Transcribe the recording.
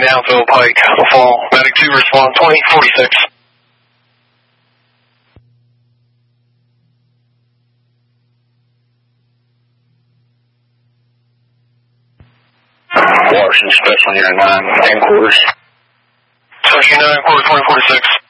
Downville Pike, Castle Fall. Medic 2 respond 2046. Washington Special Unit 9, headquarters. Special Unit 9, quarter 2046.